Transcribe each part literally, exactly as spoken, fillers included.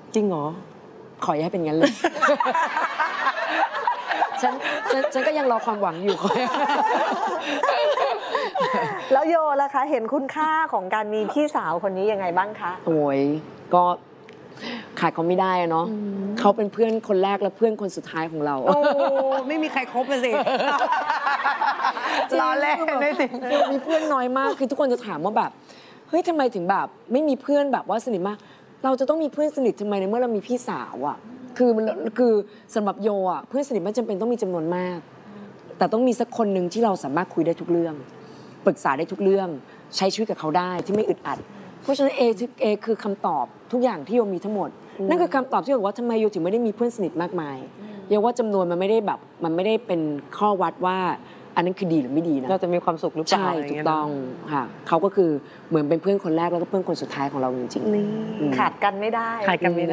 จริงเหรอขออย่าให้เป็นงั้นเลย ฉันฉันฉันก็ยังรอความหวังอยู่แล้วโยล่ะคะเห็นคุณค่าของการมีพี่สาวคนนี้ยังไงบ้างคะโอ้ยก็ขาดเขาไม่ได้เนาะเขาเป็นเพื่อนคนแรกและเพื่อนคนสุดท้ายของเราโอ้ไม่มีใครคบเลยสิล้อเล่นไม่สิมีเพื่อนน้อยมากคือทุกคนจะถามว่าแบบเฮ้ยทำไมถึงแบบไม่มีเพื่อนแบบว่าสนิทมากเราจะต้องมีเพื่อนสนิททำไมในเมื่อเรามีพี่สาวอ่ะคือมันคือสำหรับโยอ่ะเพื่อนสนิทไม่จำเป็นต้องมีจำนวนมากแต่ต้องมีสักคนหนึ่งที่เราสามารถคุยได้ทุกเรื่องปรึกษาได้ทุกเรื่องใช้ชีวิตกับเขาได้ที่ไม่อึดอัดเพราะฉะนั้นเอเอคือคำตอบทุกอย่างที่โยมีทั้งหมดนั่นคือคำตอบที่บอกว่าทำไมโยถึงไม่ได้มีเพื่อนสนิทมากมายโยว่าจำนวนมันไม่ได้แบบมันไม่ได้เป็นข้อวัดว่าอันนั้นคือดีหรือไม่ดีนะเราจะมีความสุขหรือเปล่าใช่ถูกต้องค่ะเขาก็คือเหมือนเป็นเพื่อนคนแรกแล้วก็เพื่อนคนสุดท้ายของเราจริงๆขาดกันไม่ได้ขาดกันไม่ได้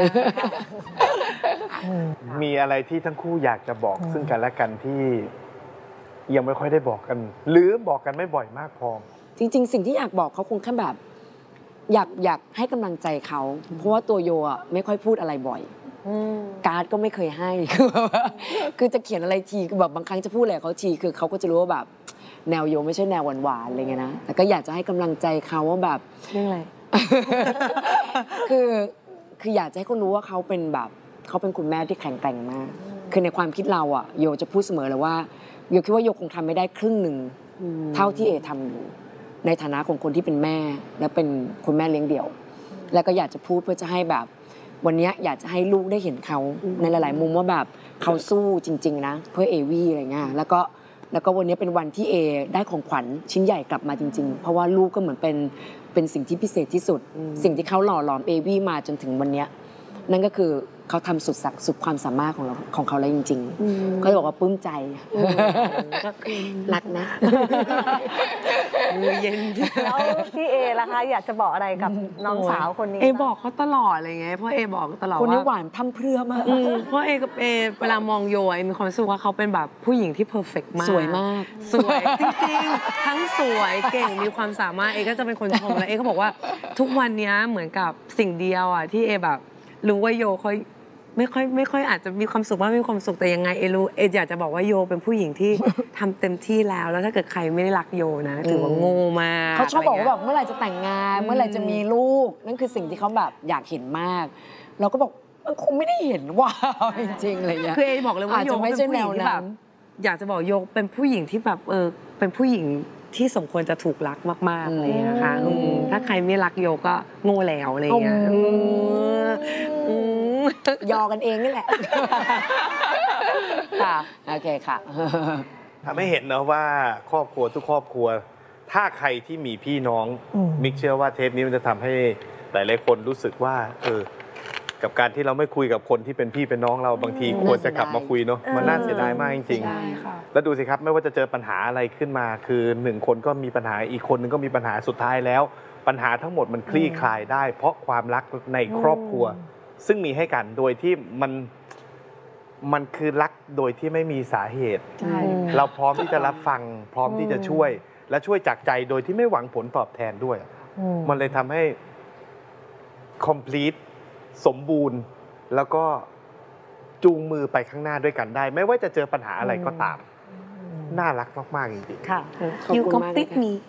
มีอะไรที่ทั้งคู่อยากจะบอกซึ่งกันและกันที่ยังไม่ค่อยได้บอกกันหรือบอกกันไม่บ่อยมากพอจริงๆสิ่งที่อยากบอกเขาคงแค่แบบอยากอยากให้กำลังใจเขาเพราะว่าตัวโยอ่ะไม่ค่อยพูดอะไรบ่อยการ์ดก็ไม่เคยให้คือคือจะเขียนอะไรทีคือแบบบางครั้งจะพูดอะไรเขาทีคือเขาก็จะรู้ว่าแบบแนวโยไม่ใช่แนวหวานๆอะไรเงี้ยนะแต่ก็อยากจะให้กำลังใจเขาว่าแบบเรื่องอะไรคือคืออยากจะให้เขารู้ว่าเขาเป็นแบบเขาเป็นคุณแม่ที่แข็งแกร่งมากคือในความคิดเราอ่ะโยจะพูดเสมอเลยว่าโยคิดว่าโยคงทำไม่ได้ครึ่งหนึ่งเท่าที่เอทำอยู่ในฐานะของคนที่เป็นแม่และเป็นคุณแม่เลี้ยงเดี่ยวแล้วก็อยากจะพูดเพื่อจะให้แบบวันนี้อยากจะให้ลูกได้เห็นเขาในหลายๆมุมว่าแบบเขาสู้จริงๆนะเพื่อเอวี่อะไรเงี้ยแล้วก็แล้วก็วันนี้เป็นวันที่เอได้ของขวัญชิ้นใหญ่กลับมาจริงๆเพราะว่าลูกก็เหมือนเป็นเป็นสิ่งที่พิเศษที่สุดสิ่งที่เขาหล่อหลอมเอวี่มาจนถึงวันนี้นั่นก็คือเขาทำสุดสักสุดความสามารถของเราของเขาแล้วจริงๆเขาจะบอกว่าปลื้มใจก็คือรักนะมือเย็นแล้วพี่เอล่ะคะอยากจะบอกอะไรกับน้องสาวคนนี้เอบอกเขาตลอดอะไรเงี้ยเพราะเอบอกตลอดว่าคนนี้หวานพร่ำเพรื่อมากเพราะเอกับเอเวลามองโยเอมีความรู้สึกว่าเขาเป็นแบบผู้หญิงที่เพอร์เฟกต์มากสวยมากสวยจริงๆทั้งสวยเก่งมีความสามารถเอก็จะเป็นคนชมแล้วเอก็บอกว่าทุกวันนี้เหมือนกับสิ่งเดียวอ่ะที่เอแบบรู้ว่าโยเขาไม่ค่อยไม่ค่อยอาจจะมีความสุขว่ามีความสุขแต่ยังไงเอรู้เออยากจะบอกว่าโยเป็นผู้หญิงที่ทำเต็มที่แล้วแล้วถ้าเกิดใครไม่ได้รักโยนะถือว่าโง่มากเขาชอบบอกว่าแบบเมื่อไหร่จะแต่งงานเมื่อไหร่จะมีลูกนั่นคือสิ่งที่เขาแบบอยากเห็นมากเราก็บอกคงไม่ได้เห็นว่าจริงๆอะไรอย่างเงี้ยคือเอบอกเลยว่าโยเป็นผู้หญิงที่แบบอยากจะบอกโยเป็นผู้หญิงที่แบบเออเป็นผู้หญิงที่สมควรจะถูกรักมากๆอะไรอย่างเงี้ยนะคะถ้าใครไม่รักโยก็โง่แล้วอะไรอย่างเงี้ยยอกันเองนี่แหละค่ะโอเคค่ะทำให้เห็นนะว่าครอบครัวทุกครอบครัวถ้าใครที่มีพี่น้องมิกเชื่อว่าเทปนี้มันจะทำให้หลายๆคนรู้สึกว่าเออกับการที่เราไม่คุยกับคนที่เป็นพี่เป็นน้องเราบางทีควรจะกลับมาคุยเนาะมันน่าเสียดายมากจริงๆแล้วดูสิครับไม่ว่าจะเจอปัญหาอะไรขึ้นมาคือหนึ่งคนก็มีปัญหาอีกคนนึงก็มีปัญหาสุดท้ายแล้วปัญหาทั้งหมดมันคลี่คลายได้เพราะความรักในครอบครัวซึ่งมีให้กันโดยที่มันมันคือรักโดยที่ไม่มีสาเหตุเราพร้อมที่จะรับฟังพร้อมที่จะช่วยและช่วยจากใจโดยที่ไม่หวังผลตอบแทนด้วยมันเลยทำให้ complete สมบูรณ์แล้วก็จูงมือไปข้างหน้าด้วยกันได้ไม่ว่าจะเจอปัญหาอะไรก็ตามน่ารักมากๆจริงๆค่ะยูคอมพลีทมี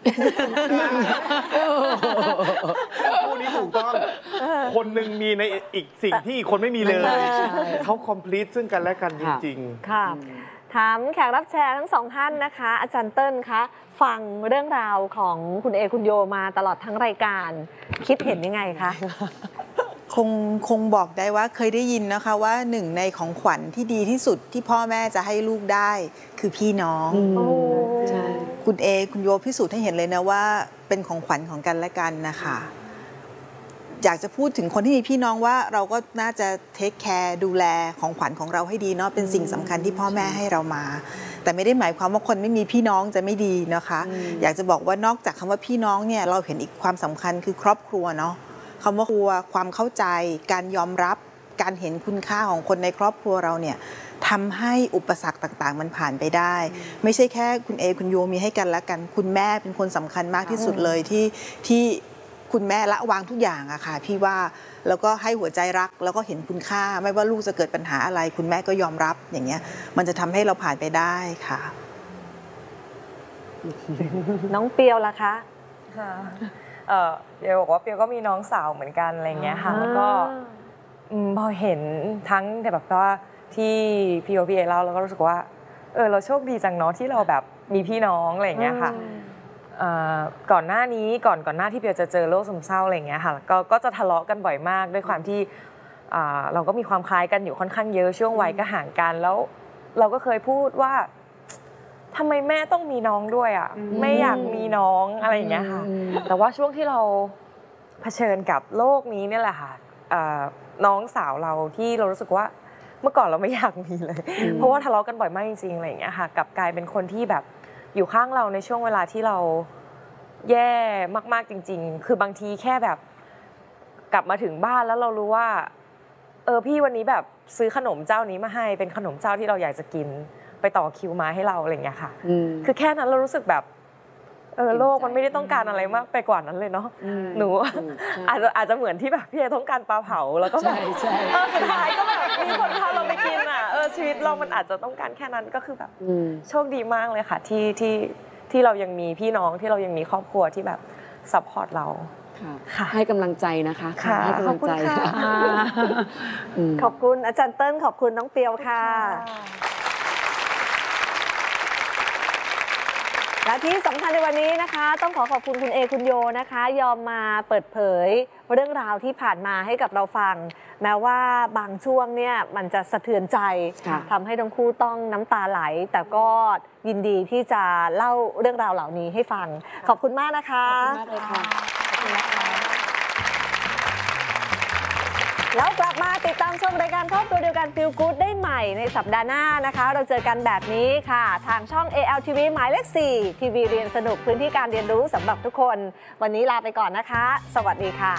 คู่นี้ถูกต้องคนหนึ่งมีในอีกสิ่งที่อีกคนไม่มีเลยเขาคอมพลีทซึ่งกันและกันจริงๆค่ะถามแขกรับแชร์ทั้งสองท่านนะคะอาจารย์เติ้ลคะฟังเรื่องราวของคุณเอคุณโยมาตลอดทั้งรายการคิดเห็นยังไงคะคงคงบอกได้ว่าเคยได้ยินนะคะว่าหนึ่งในของขวัญที่ดีที่สุดที่พ่อแม่จะให้ลูกได้คือพี่น้องคุณเอคุณโยพิสูจน์ให้เห็นเลยนะว่าเป็นของขวัญของกันและกันนะคะอยากจะพูดถึงคนที่มีพี่น้องว่าเราก็น่าจะเทคแคร์ดูแลของขวัญของเราให้ดีเนาะเป็นสิ่งสำคัญที่พ่อแม่ให้เรามาแต่ไม่ได้หมายความว่าคนไม่มีพี่น้องจะไม่ดีนะคะอยากจะบอกว่านอกจากคำว่าพี่น้องเนี่ยเราเห็นอีกความสำคัญคือครอบครัวเนาะคำว่าครัวความเข้าใจการยอมรับการเห็นคุณค่าของคนในครอบครัวเราเนี่ยทำให้อุปสรรคต่างๆมันผ่านไปได้ไม่ใช่แค่คุณเอคุณโยมีให้กันและกันคุณแม่เป็นคนสำคัญมากที่สุดเลยที่ที่คุณแม่ละวางทุกอย่างอะค่ะพี่ว่าแล้วก็ให้หัวใจรักแล้วก็เห็นคุณค่าไม่ว่าลูกจะเกิดปัญหาอะไร คุณแม่ก็ยอมรับอย่างเงี้ยมันจะทำให้เราผ่านไปได้ค่ะน้องเปียวล่ะคะค่ะเอ่อเปียวบอกว่าเปียวก็มีน้องสาวเหมือนกันอะไรเงี้ยค่ะแล้วก็อืมพอเห็นทั้งแต่แบบว่าที่พี่โอพี่เอเล่าแล้วก็รู้สึกว่าเออเราโชคดีจังเนาะที่เราแบบมีพี่น้องอะไรเงี้ยค่ะเอ่อก่อนหน้านี้ก่อนก่อนหน้าที่เปียวจะเจอโรคซึมเศร้าอะไรเงี้ยค่ะก็ก็จะทะเลาะกันบ่อยมากด้วยความที่อ่าเราก็มีความคล้ายกันอยู่ค่อนข้างเยอะช่วงวัยก็ห่างกันแล้วเราก็เคยพูดว่าทำไมแม่ต้องมีน้องด้วยอ่ะไม่อยากมีน้องอะไรอย่างเงี้ยค่ะแต่ว่าช่วงที่เราเผชิญกับโลกนี้เนี่ยแหละค่ะน้องสาวเราที่เรารู้สึกว่าเมื่อก่อนเราไม่อยากมีเลยเพราะว่าทะเลาะกันบ่อยมากจริงๆอะไรอย่างเงี้ยค่ะกลับกลายเป็นคนที่แบบอยู่ข้างเราในช่วงเวลาที่เราแย่มากๆจริงๆคือบางทีแค่แบบกลับมาถึงบ้านแล้วเรารู้ว่าเออพี่วันนี้แบบซื้อขนมเจ้านี้มาให้เป็นขนมเจ้าที่เราอยากจะกินไปต่อคิวมาให้เราอะไรอย่างเงี้ยค่ะคือแค่นั้นเรารู้สึกแบบเออโลกมันไม่ได้ต้องการอะไรมากไปกว่านั้นเลยเนาะหนูอาจจะอาจจะเหมือนที่แบบพี่เอต้องการปลาเผาแล้วก็แบบเออสุดท้ายก็แบบมีคนพาเราไปกินอ่ะเออชีวิตเรามันอาจจะต้องการแค่นั้นก็คือแบบโชคดีมากเลยค่ะที่ที่ที่เรายังมีพี่น้องที่เรายังมีครอบครัวที่แบบซัพพอร์ตเราค่ะให้กำลังใจนะคะให้กำลังใจขอบคุณอาจารย์เติ้ลขอบคุณน้องเปียวค่ะและที่สำคัญในวันนี้นะคะต้องขอขอบคุณคุณเอคุณโยนะคะยอมมาเปิดเผยเรื่องราวที่ผ่านมาให้กับเราฟังแม้ว่าบางช่วงเนี่ยมันจะสะเทือนใจทำให้ทั้งคู่ต้องน้ำตาไหลแต่ก็ยินดีที่จะเล่าเรื่องราวเหล่านี้ให้ฟังขอบคุณมากนะคะขอบคุณมากเลยค่ะขอบคุณนะคะแล้วกลับมาติดตามชมรายการครอบครัวเดียวกัน Feel Good ได้ใหม่ในสัปดาห์หน้านะคะเราเจอกันแบบนี้ค่ะทางช่อง เอ แอล ที วี หมายเลข สี่ ทีวีเรียนสนุกพื้นที่การเรียนรู้สำหรับทุกคนวันนี้ลาไปก่อนนะคะสวัสดีค่ะ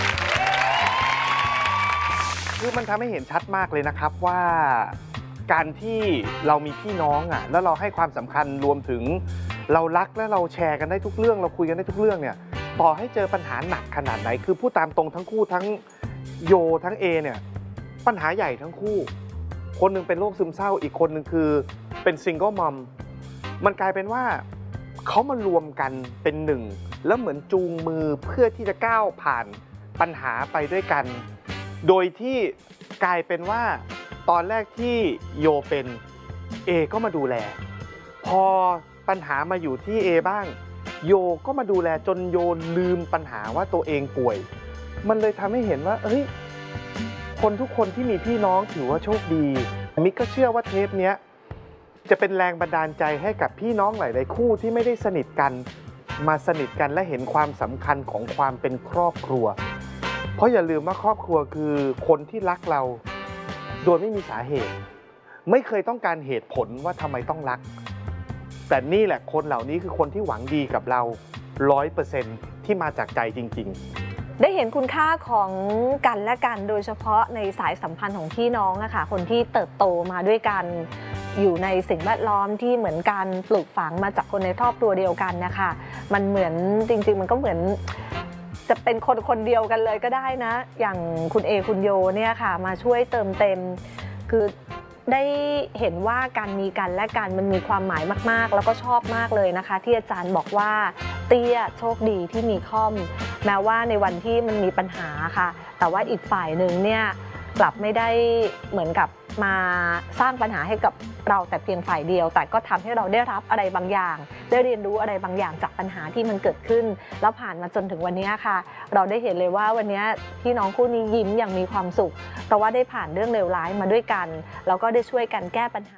คือมันทำให้เห็นชัดมากเลยนะครับว่าการที่เรามีพี่น้องอ่ะแล้วเราให้ความสำคัญรวมถึงเรารักและเราแชร์กันได้ทุกเรื่องเราคุยกันได้ทุกเรื่องเนี่ยต่อให้เจอปัญหาหนักขนาดไหนคือพูดตามตรงทั้งคู่ทั้งโยทั้งเอเนี่ยปัญหาใหญ่ทั้งคู่คนหนึ่งเป็นโรคซึมเศร้าอีกคนหนึ่งคือเป็นซิงเกิลมัมมันกลายเป็นว่าเขามารวมกันเป็นหนึ่งแล้วเหมือนจูงมือเพื่อที่จะก้าวผ่านปัญหาไปด้วยกันโดยที่กลายเป็นว่าตอนแรกที่โยเป็นเอก็มาดูแลพอปัญหามาอยู่ที่เอบ้างโยก็มาดูแลจนโยลืมปัญหาว่าตัวเองป่วยมันเลยทำให้เห็นว่าเอ้ยคนทุกคนที่มีพี่น้องถือว่าโชคดีมิกก็เชื่อว่าเทปนี้จะเป็นแรงบันดาลใจให้กับพี่น้องหลายๆคู่ที่ไม่ได้สนิทกันมาสนิทกันและเห็นความสำคัญของความเป็นครอบครัวเพราะอย่าลืมว่าครอบครัวคือคนที่รักเราโดยไม่มีสาเหตุไม่เคยต้องการเหตุผลว่าทำไมต้องรักแต่นี่แหละคนเหล่านี้คือคนที่หวังดีกับเรา ร้อยเปอร์เซ็นต์ ที่มาจากใจจริงๆได้เห็นคุณค่าของกันและกันโดยเฉพาะในสายสัมพันธ์ของพี่น้องอะค่ะคนที่เติบโตมาด้วยกันอยู่ในสิ่งแวดล้อมที่เหมือนกันปลูกฝังมาจากคนในครอบครัวเดียวกันนะคะมันเหมือนจริงๆมันก็เหมือนจะเป็นคนคนเดียวกันเลยก็ได้นะอย่างคุณเอคุณโยเนี่ยค่ะมาช่วยเติมเต็มคือได้เห็นว่าการมีกันและกันมันมีความหมายมากๆแล้วก็ชอบมากเลยนะคะที่อาจารย์บอกว่าเตี้ยโชคดีที่มีค่อมแม้ว่าในวันที่มันมีปัญหาค่ะแต่ว่าอีกฝ่ายหนึ่งเนี่ยกลับไม่ได้เหมือนกับมาสร้างปัญหาให้กับเราแต่เพียงฝ่ายเดียวแต่ก็ทำให้เราได้รับอะไรบางอย่างได้เรียนรู้อะไรบางอย่างจากปัญหาที่มันเกิดขึ้นแล้วผ่านมาจนถึงวันนี้ค่ะเราได้เห็นเลยว่าวันนี้พี่น้องคู่นี้ยิ้มอย่างมีความสุขเพราะว่าได้ผ่านเรื่องเลวร้ายมาด้วยกันแล้วก็ได้ช่วยกันแก้ปัญหา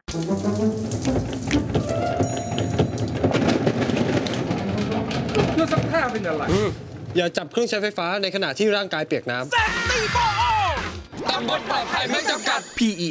เครื่องซักผ้าเป็นอะไรอย่าจับเครื่องใช้ไฟฟ้าในขณะที่ร่างกายเปียกน้ำตำบลปลอดภัยไม่จำกัด พี อี